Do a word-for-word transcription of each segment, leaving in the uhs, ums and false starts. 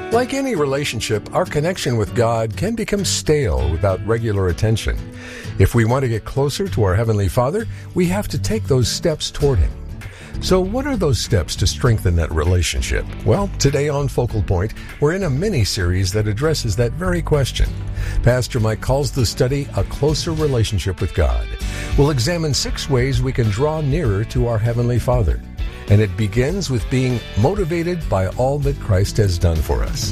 Like any relationship, our connection with God can become stale without regular attention. If we want to get closer to our Heavenly Father, we have to take those steps toward Him. So what are those steps to strengthen that relationship? Well, today on Focal Point, we're in a mini-series that addresses that very question. Pastor Mike calls the study A Closer Relationship with God. We'll examine six ways we can draw nearer to our Heavenly Father. And it begins with being motivated by all that Christ has done for us.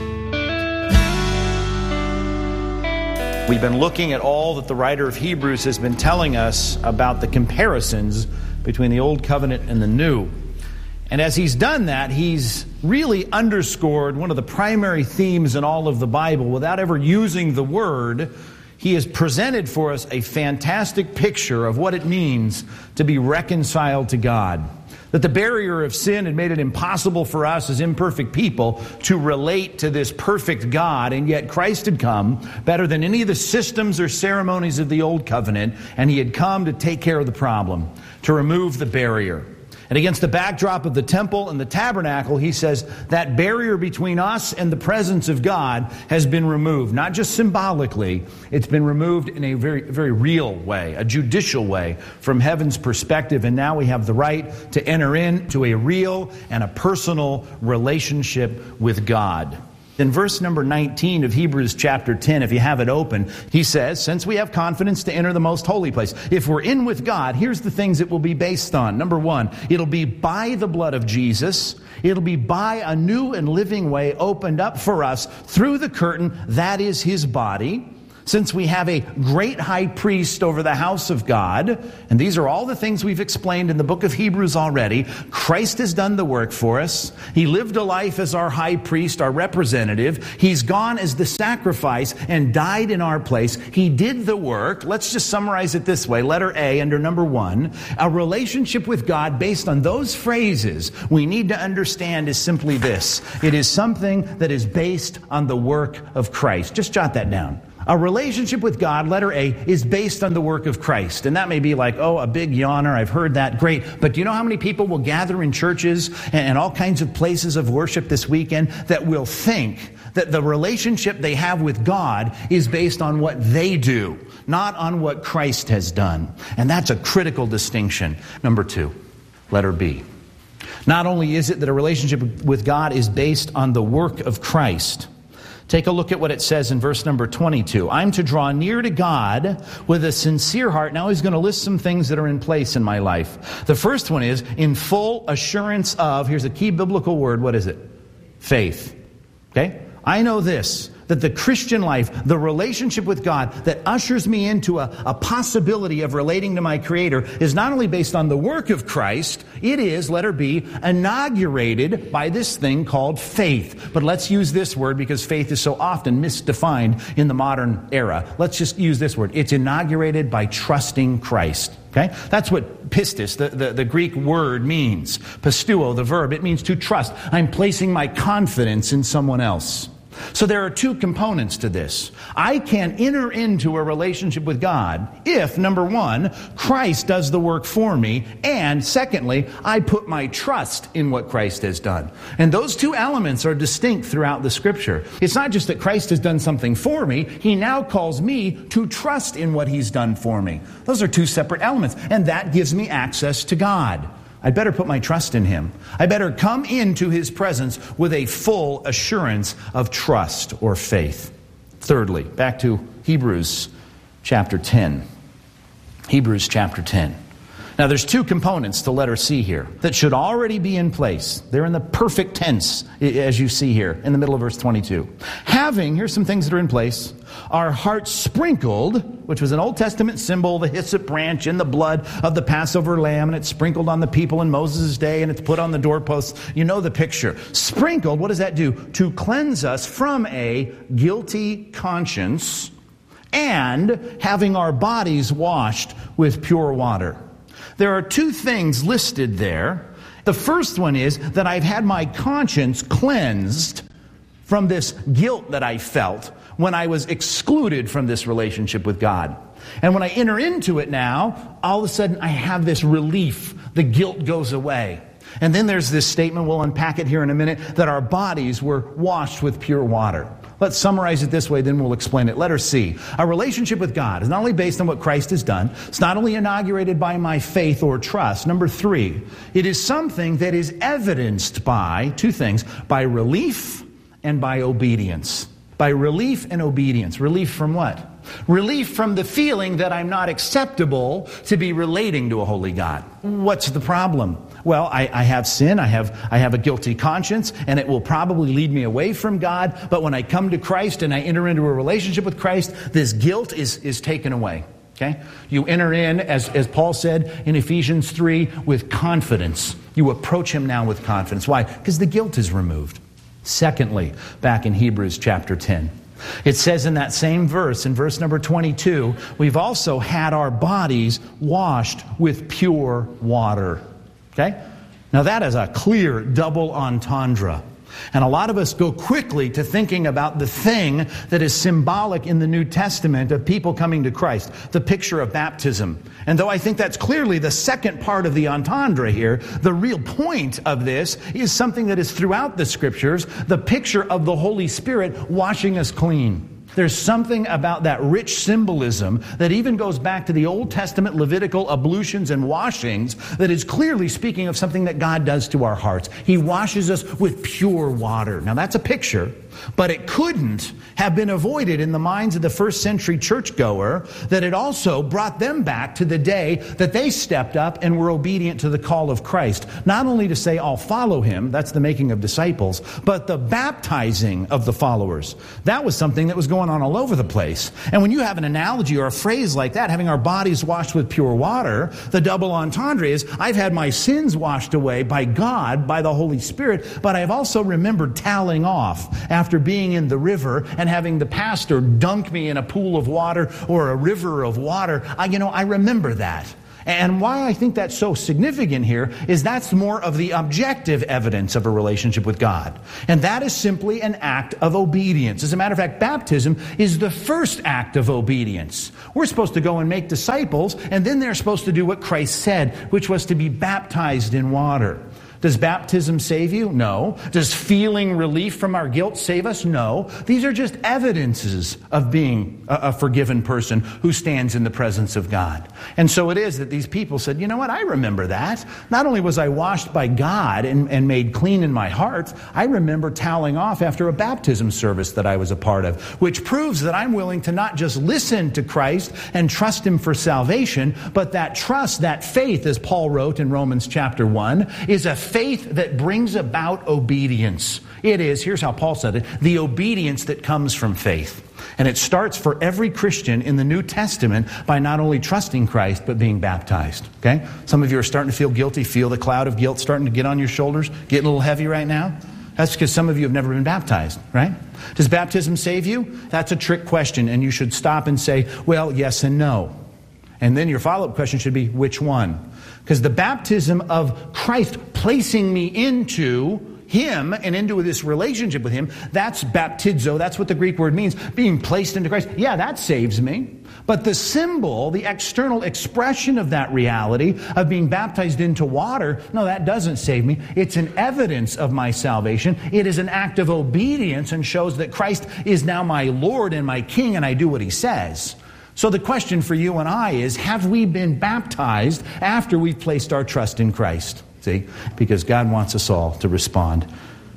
We've been looking at all that the writer of Hebrews has been telling us about the comparisons between the Old Covenant and the New. And as he's done that, he's really underscored one of the primary themes in all of the Bible. Without ever using the word, he has presented for us a fantastic picture of what it means to be reconciled to God. That the barrier of sin had made it impossible for us as imperfect people to relate to this perfect God, and yet Christ had come better than any of the systems or ceremonies of the Old Covenant, and He had come to take care of the problem, to remove the barrier. And against the backdrop of the temple and the tabernacle, he says that barrier between us and the presence of God has been removed. Not just symbolically, it's been removed in a very, very real way, a judicial way from heaven's perspective. And now we have the right to enter into a real and a personal relationship with God. In verse number nineteen of Hebrews chapter ten, if you have it open, he says, since we have confidence to enter the most holy place, if we're in with God, here's the things it will be based on. Number one, it'll be by the blood of Jesus. It'll be by a new and living way opened up for us through the curtain, that is His body. Since we have a great high priest over the house of God, and these are all the things we've explained in the book of Hebrews already, Christ has done the work for us. He lived a life as our high priest, our representative. He's gone as the sacrifice and died in our place. He did the work. Let's just summarize it this way. Letter A under number one. A relationship with God based on those phrases we need to understand is simply this. It is something that is based on the work of Christ. Just jot that down. A relationship with God, letter A, is based on the work of Christ. And that may be like, oh, a big yawner, I've heard that, great. But do you know how many people will gather in churches and all kinds of places of worship this weekend that will think that the relationship they have with God is based on what they do, not on what Christ has done? And that's a critical distinction. Number two, letter B. Not only is it that a relationship with God is based on the work of Christ, take a look at what it says in verse number twenty-two. I'm to draw near to God with a sincere heart. Now he's going to list some things that are in place in my life. The first one is in full assurance of, here's a key biblical word, what is it? Faith. Okay? I know this, that the Christian life, the relationship with God that ushers me into a, a possibility of relating to my Creator is not only based on the work of Christ, it is, letter B, inaugurated by this thing called faith. But let's use this word because faith is so often misdefined in the modern era. Let's just use this word. It's inaugurated by trusting Christ. Okay? That's what pistis, the, the, the Greek word, means. Pistuo, the verb, it means to trust. I'm placing my confidence in someone else. So there are two components to this. I can enter into a relationship with God if, number one, Christ does the work for me, and secondly, I put my trust in what Christ has done. And those two elements are distinct throughout the Scripture. It's not just that Christ has done something for me, He now calls me to trust in what He's done for me. Those are two separate elements, and that gives me access to God. I better put my trust in Him. I better come into His presence with a full assurance of trust or faith. Thirdly, back to Hebrews chapter ten. Hebrews chapter ten. Now there's two components to letter C here that should already be in place. They're in the perfect tense, as you see here in the middle of verse twenty-two. Having, here's some things that are in place, our hearts sprinkled, which was an Old Testament symbol, the hyssop branch in the blood of the Passover lamb, and it's sprinkled on the people in Moses' day, and it's put on the doorposts. You know the picture. Sprinkled, what does that do? To cleanse us from a guilty conscience and having our bodies washed with pure water. There are two things listed there. The first one is that I've had my conscience cleansed from this guilt that I felt when I was excluded from this relationship with God. And when I enter into it now, all of a sudden I have this relief. The guilt goes away. And then there's this statement, we'll unpack it here in a minute, that our bodies were washed with pure water. Let's summarize it this way, then we'll explain it. Letter C. Our relationship with God is not only based on what Christ has done, it's not only inaugurated by my faith or trust. Number three, it is something that is evidenced by two things, by relief and by obedience. By relief and obedience. Relief from what? Relief from the feeling that I'm not acceptable to be relating to a holy God. What's the problem? Well, I, I have sin, I have, I have a guilty conscience, and it will probably lead me away from God. But when I come to Christ and I enter into a relationship with Christ, this guilt is, is taken away. Okay? You enter in, as, as Paul said in Ephesians three, with confidence. You approach him now with confidence. Why? Because the guilt is removed. Secondly, back in Hebrews chapter ten, it says in that same verse, in verse number twenty-two, we've also had our bodies washed with pure water. Okay? Now that is a clear double entendre. And a lot of us go quickly to thinking about the thing that is symbolic in the New Testament of people coming to Christ, the picture of baptism. And though I think that's clearly the second part of the entendre here, the real point of this is something that is throughout the Scriptures, the picture of the Holy Spirit washing us clean. There's something about that rich symbolism that even goes back to the Old Testament Levitical ablutions and washings that is clearly speaking of something that God does to our hearts. He washes us with pure water. Now that's a picture, but it couldn't have been avoided in the minds of the first century churchgoer that it also brought them back to the day that they stepped up and were obedient to the call of Christ. Not only to say, I'll follow him, that's the making of disciples, but the baptizing of the followers. That was something that was going on all over the place. And when you have an analogy or a phrase like that, having our bodies washed with pure water, the double entendre is, I've had my sins washed away by God, by the Holy Spirit, but I've also remembered toweling off after being in the river and having the pastor dunk me in a pool of water or a river of water. I, you know, I remember that. And why I think that's so significant here is that's more of the objective evidence of a relationship with God. And that is simply an act of obedience. As a matter of fact, baptism is the first act of obedience. We're supposed to go and make disciples, and then they're supposed to do what Christ said, which was to be baptized in water. Does baptism save you? No. Does feeling relief from our guilt save us? No. These are just evidences of being a, a forgiven person who stands in the presence of God. And so it is that these people said, you know what, I remember that. Not only was I washed by God and, and made clean in my heart, I remember toweling off after a baptism service that I was a part of, which proves that I'm willing to not just listen to Christ and trust him for salvation, but that trust, that faith, as Paul wrote in Romans chapter one, is a faith that brings about obedience. It is, here's how Paul said it, the obedience that comes from faith. And it starts for every Christian in the New Testament by not only trusting Christ, but being baptized. Okay? Some of you are starting to feel guilty, feel the cloud of guilt starting to get on your shoulders, getting a little heavy right now. That's because some of you have never been baptized, right? Does baptism save you? That's a trick question, and you should stop and say, well, yes and no. And then your follow-up question should be, which one? Because the baptism of Christ placing me into him and into this relationship with him, that's baptizo. That's what the Greek word means. Being placed into Christ. Yeah, that saves me. But the symbol, the external expression of that reality of being baptized into water, no, that doesn't save me. It's an evidence of my salvation. It is an act of obedience and shows that Christ is now my Lord and my King, and I do what he says. So the question for you and I is, have we been baptized after we've placed our trust in Christ? See, because God wants us all to respond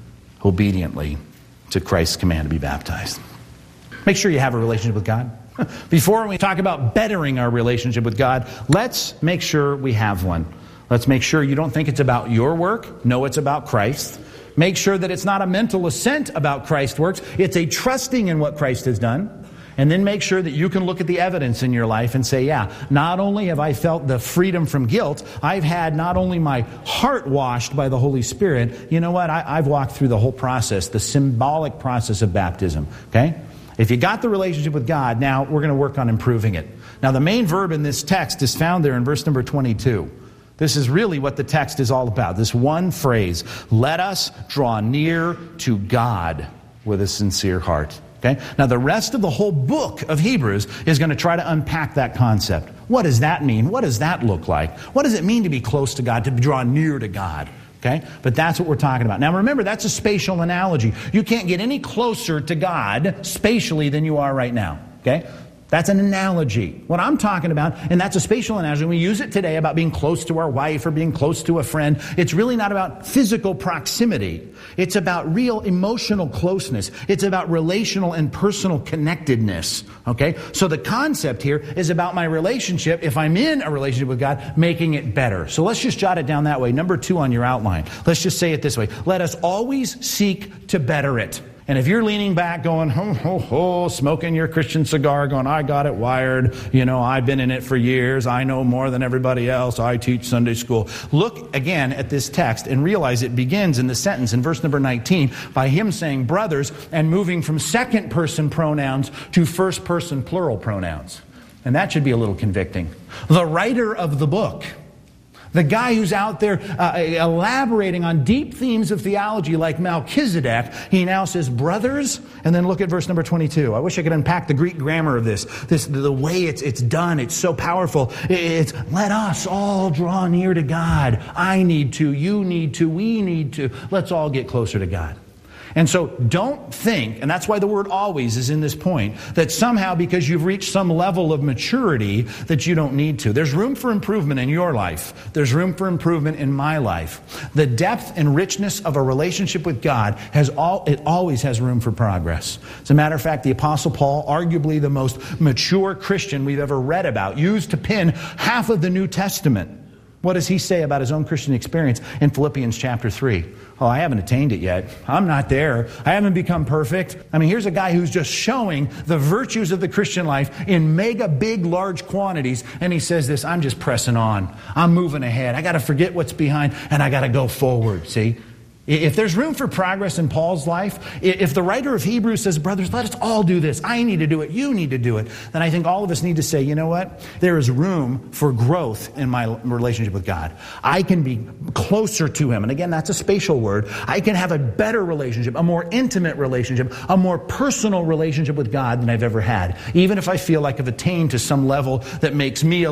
obediently to Christ's command to be baptized. Make sure you have a relationship with God. Before we talk about bettering our relationship with God, let's make sure we have one. Let's make sure you don't think it's about your work. No, it's about Christ. Make sure that it's not a mental assent about Christ's works. It's a trusting in what Christ has done. And then make sure that you can look at the evidence in your life and say, yeah, not only have I felt the freedom from guilt, I've had not only my heart washed by the Holy Spirit, you know what, I, I've walked through the whole process, the symbolic process of baptism, okay? If you got the relationship with God, now we're going to work on improving it. Now the main verb in this text is found there in verse number twenty-two. This is really what the text is all about, this one phrase, let us draw near to God with a sincere heart. Okay? Now the rest of the whole book of Hebrews is going to try to unpack that concept. What does that mean? What does that look like? What does it mean to be close to God, to draw near to God? Okay? But that's what we're talking about. Now remember, that's a spatial analogy. You can't get any closer to God spatially than you are right now. Okay? That's an analogy. What I'm talking about, and that's a spatial analogy, we use it today about being close to our wife or being close to a friend. It's really not about physical proximity. It's about real emotional closeness. It's about relational and personal connectedness. Okay? So the concept here is about my relationship, if I'm in a relationship with God, making it better. So let's just jot it down that way. Number two on your outline. Let's just say it this way. Let us always seek to better it. And if you're leaning back going, ho, ho, ho, smoking your Christian cigar, going, I got it wired, you know, I've been in it for years, I know more than everybody else, I teach Sunday school. Look again at this text and realize it begins in the sentence in verse number nineteen by him saying brothers and moving from second person pronouns to first person plural pronouns. And that should be a little convicting. The writer of the book, the guy who's out there uh, elaborating on deep themes of theology like Melchizedek, he now says, brothers, and then look at verse number twenty-two. I wish I could unpack the Greek grammar of this. This the way it's it's done, it's so powerful. It's, let us all draw near to God. I need to, you need to, we need to. Let's all get closer to God. And so don't think, and that's why the word always is in this point, that somehow because you've reached some level of maturity that you don't need to. There's room for improvement in your life. There's room for improvement in my life. The depth and richness of a relationship with God has all, it always has room for progress. As a matter of fact, the Apostle Paul, arguably the most mature Christian we've ever read about, used to pen half of the New Testament. What does he say about his own Christian experience in Philippians chapter three? Oh, I haven't attained it yet. I'm not there. I haven't become perfect. I mean, here's a guy who's just showing the virtues of the Christian life in mega big, large quantities. And he says this, I'm just pressing on. I'm moving ahead. I got to forget what's behind and I got to go forward. See? If there's room for progress in Paul's life, if the writer of Hebrews says, brothers, let us all do this. I need to do it. You need to do it. Then I think all of us need to say, you know what? There is room for growth in my relationship with God. I can be closer to Him. And again, that's a spatial word. I can have a better relationship, a more intimate relationship, a more personal relationship with God than I've ever had. Even if I feel like I've attained to some level that makes me a